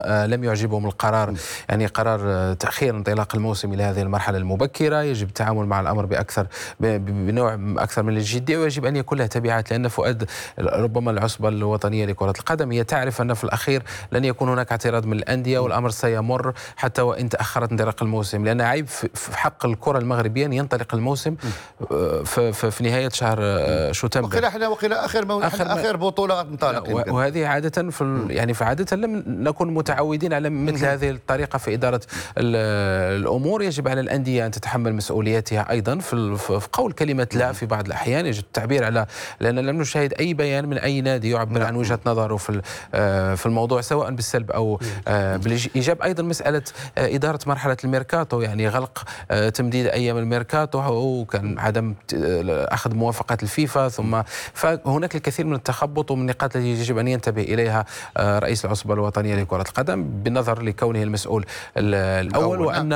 لم يعجبهم القرار، يعني قرار تأخير انطلاق الموسم إلى هذه المرحلة المبكرة. يجب التعامل مع الأمر بنوع أكثر من الجدية، ويجب أن يكون له تبعات، لأن فؤاد ربما العصبة الوطنية لكرة القدم هي تعرف أن في الأخير لن يكون هناك اعتراض من الأندية، والأمر سيمر حتى وإن تأخرت انطلاق الموسم، لأن عيب في حق الكرة المغربية أن ينطلق الموسم في نهاية شهر شتنبر. وقيل آخر بطولة انطلق. وهذه عادة يعني فعادة لم نكن متعودين على مثل هذه الطريقة في إدارة الأمور. يجب على الأندية أن تتحمل مسؤولياتها أيضا في قول كلمة لا في بعض الأحيان. يجب التعبير على، لأن لم نشاهد أي بيان من أي نادي يعبر عن وجهة نظره في الموضوع سواء بالسلب أو بالإيجاب. أيضا مسألة إدارة مرحلة الميركاتو، يعني غلق تمديد أيام الميركاتو وكان عدم أخذ موافقة الفيفا، ثم فهناك الكثير من التخبط ومن النقاط التي يجب أن ينتبه إليها رئيس العصبة الوطنية لكرة القدم بالنظر لكونه المسؤول الأول، وأن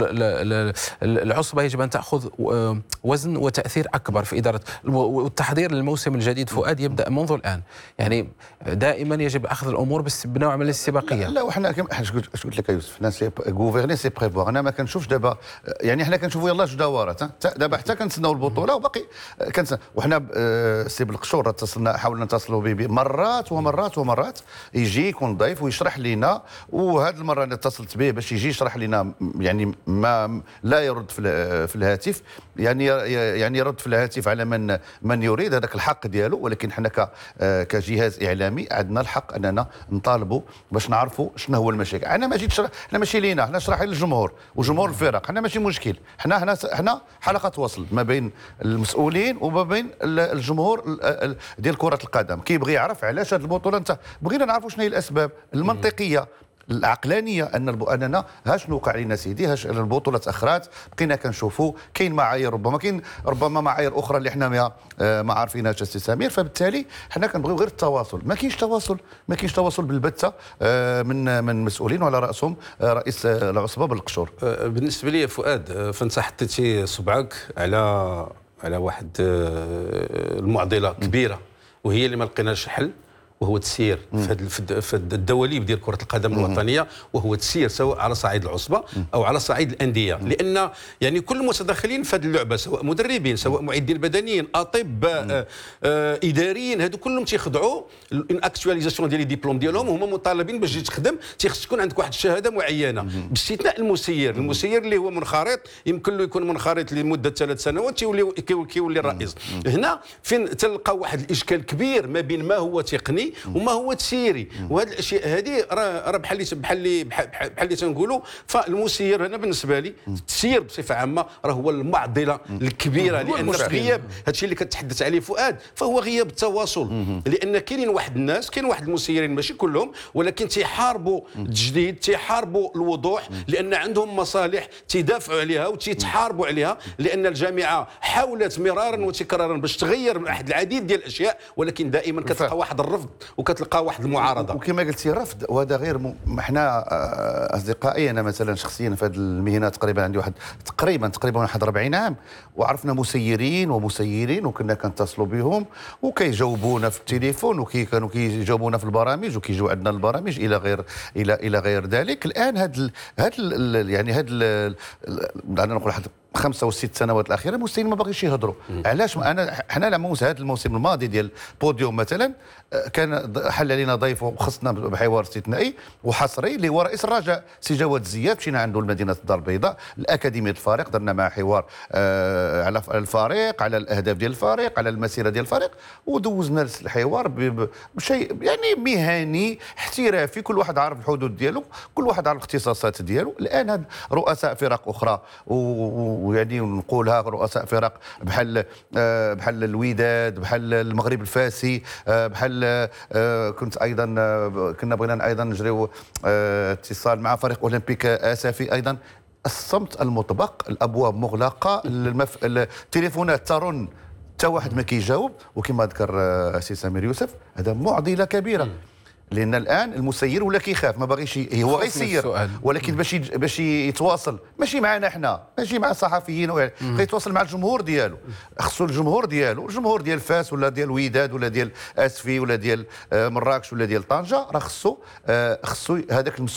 العصبة يجب أن تأخذ وزن وتأثير أكبر في إدارة والتحضير للموسم الجديد. فؤاد يبدأ منذ الآن، يعني دائما يجب أخذ الأمور بنوع من الاستباقية. لا وحنا قلت لك يوسف، الناس غوفرني سي بريفوار. أنا ما كنشوفش دابا، يعني حنا كنشوفوا يلاه جوج دورات دابا حتى كنتسناو البطولة وباقي وحنا سي بالقشور اتصلنا، حاولنا نتصلوا به مرات ومرات يجي يكون ضيف ويشرح لنا، وهذه المره انا اتصلت به باش يجي يشرح لنا، يعني ما لا يرد في الهاتف، يعني يرد في الهاتف على من يريد، هذاك الحق ديالو، ولكن حنا كجهاز اعلامي عندنا الحق اننا نطالبوا باش نعرفوا شنو هو المشاكل. انا ما جيتش احنا ماشي لينا، احنا نشرح للجمهور وجمهور الفرق، احنا ماشي مشكل، احنا حلقه وصل ما بين المسؤولين وما بين الجمهور ديال كره القدم. كيبغي يعرف علاش هذه البطوله بغينا نعرفوا شنو هي الاسباب المنطقيه العقلانيه اننا ها شنو وقع لنا سيدي، ها البطوله تاخرات، بقينا كنشوفوا كاين معايير، ربما معايير اخرى اللي حنا ما عارفينهاش السي سمير. فبالتالي حنا كنبغيو غير التواصل، ما كاينش تواصل بالبتة من مسؤولين وعلى راسهم رئيس العصبه بالقشور. بالنسبه لي فؤاد، فانت حطيتي صبعك على واحد المعضله كبيره، وهي اللي ما لقيناش حل، وهو التسيير في الدواليب ديال كره القدم الوطنيه، وهو التسيير سواء على صعيد العصبه او على صعيد الانديه، لان يعني كل المتدخلين في هذه اللعبه سواء مدربين سواء معدين بدنيين اطباء اداريين، هذو كلهم تيخضعوا الاكtualisation ديال الدبلوم ديالهم، هما مطالبين باش تجي تخدم تيخص تكون عندك واحد الشهاده معينه، باستثناء المسير اللي هو منخرط، يمكن له يكون منخرط لمده 3 سنوات كيولي الرئيس. هنا فين تلقى واحد الاشكال كبير ما بين ما هو تقني وما هو تسييري، وهذه الاشياء هذه راه بحال اللي تنقولوا. فالمسير هنا بالنسبه لي التسيير بصفه عامه راه هو المعضله الكبيره، لان في غياب هذا الشيء اللي كتحدث عليه فؤاد فهو غياب التواصل، لان كاينين واحد الناس، كاين واحد المسيرين ماشي كلهم، ولكن تيحاربوا التجديد، تيحاربوا الوضوح، لان عندهم مصالح تيدافعوا عليها وتيتحاربوا عليها، لان الجامعه حاولت مرارا وتكرارا باش تغير واحد العديد ديال الاشياء، ولكن دائما كتلقى واحد الرفض وكتلقى واحد المعارضه. وكما قلتي الرفض، وهذا غير احنا اصدقائي، انا مثلا شخصيا في هذه المهنه تقريبا عندي تقريبا واحد 40 عام، وعرفنا مسيرين وكنا كنتصلوا بهم وكيجاوبونا في التليفون وكانوا كيجاوبونا في البرامج وكيجوا عندنا البرامج الى غير ذلك. الان انا نقول 5 و 6 سنوات الاخيره المسيرين ما باغيش يهضروا. علاش؟ حنا هذا الموسم الماضي ديال بوديوم مثلا كان حل علينا ضيف وخصنا بحوار استثنائي وحصري اللي هو رئيس الرجاء سي جواد الزيات، مشينا عنده لمدينه الدار البيضاء الاكاديميه الفريق، درنا معه حوار على الفريق، على الاهداف ديال الفريق، على المسيره ديال الفريق، ودوزنا الحوار بشيء يعني مهني احترافي، كل واحد عارف الحدود ديالو، كل واحد عارف الاختصاصات ديالو. الان هاد رؤساء فرق اخرى ويعني نقولها رؤساء فرق بحال الوداد، بحال المغرب الفاسي، بحال كنا بغينا ايضا نجريو اتصال مع فريق اولمبيك اسفي ايضا. الصمت المطبق، الابواب مغلقه، التليفونات ترن، حتى واحد ما كيجاوب. وكما ذكر سي سمير يوسف هذا معضله كبيره، لان الان المسير ولا كيخاف، ما باغيش هو غيسير، ولكن باش يتواصل ماشي معنا احنا، ماشي مع الصحفيين، غيتواصل مع الجمهور ديالو. خصو الجمهور ديال فاس ولا ديال الوداد ولا ديال اسفي ولا ديال مراكش ولا ديال طنجه، راه خصو هذاك